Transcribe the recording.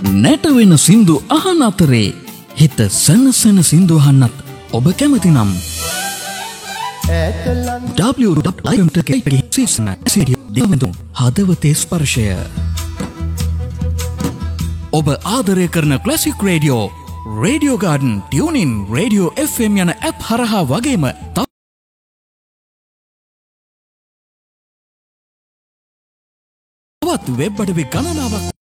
නැටවෙන සින්දු අහන අතරේ හිත සනසන සින්දු අහන්නත් ඔබ කැමති නම් හදවතේ ස්පර්ශය ඔබ ආදරය කරන classic radio radio garden tuning radio FM යන ඇප් හරහා වගේම තවත් වෙබ් අඩවි ගණනාවක්